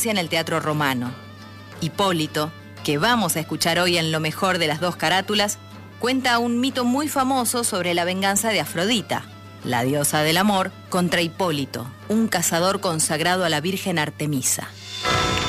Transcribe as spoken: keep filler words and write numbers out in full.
en el teatro romano. Hipólito, que vamos a escuchar hoy en lo mejor de las dos carátulas, cuenta un mito muy famoso sobre la venganza de Afrodita, la diosa del amor, contra Hipólito, un cazador consagrado a la Virgen Artemisa.